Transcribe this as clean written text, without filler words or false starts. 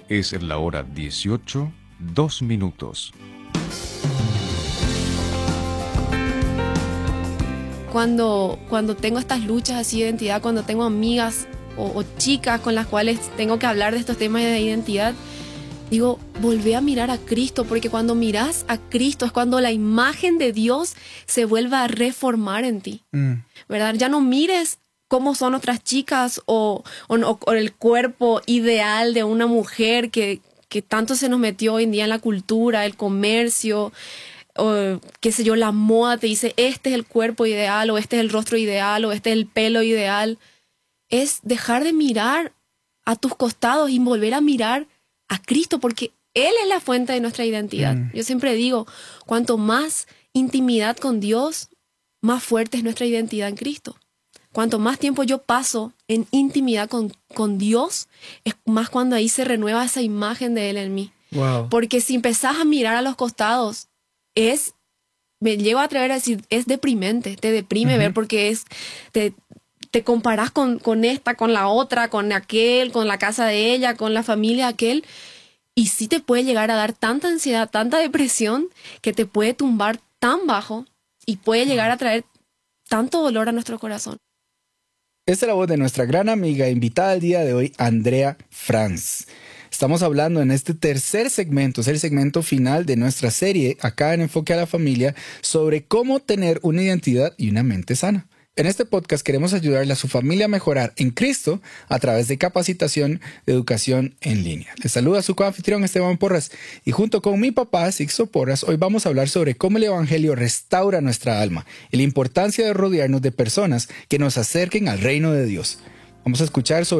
Es la hora 18, 2 minutos. Cuando tengo estas luchas así de identidad, cuando tengo amigas o chicas con las cuales tengo que hablar de estos temas de identidad, digo, volvé a mirar a Cristo, porque cuando miras a Cristo es cuando la imagen de Dios se vuelve a reformar en ti, ¿verdad? Ya no mires cómo son otras chicas o el cuerpo ideal de una mujer que tanto se nos metió hoy en día en la cultura, el comercio, o qué sé yo, la moda te dice, este es el cuerpo ideal, o este es el rostro ideal, o este es el pelo ideal. Es dejar de mirar a tus costados y volver a mirar a Cristo, porque Él es la fuente de nuestra identidad. Yo siempre digo, cuanto más intimidad con Dios, más fuerte es nuestra identidad en Cristo. Cuanto más tiempo yo paso en intimidad con Dios, es más cuando ahí se renueva esa imagen de Él en mí. Wow. Porque si empezás a mirar a los costados, me llego a atrever a decir, es deprimente, te deprime ver, porque te comparás con esta, con la otra, con aquel, con la casa de ella, con la familia de aquel, y sí te puede llegar a dar tanta ansiedad, tanta depresión, que te puede tumbar tan bajo y puede llegar a traer tanto dolor a nuestro corazón. Esta es la voz de nuestra gran amiga invitada al día de hoy, Andrea Franz. Estamos hablando en este tercer segmento, es el segmento final de nuestra serie acá en Enfoque a la Familia, sobre cómo tener una identidad y una mente sana. En este podcast queremos ayudarle a su familia a mejorar en Cristo a través de capacitación de educación en línea. Les saluda su coanfitrión Esteban Porras y junto con mi papá Sixto Porras hoy vamos a hablar sobre cómo el Evangelio restaura nuestra alma y la importancia de rodearnos de personas que nos acerquen al reino de Dios. Vamos a escuchar sobre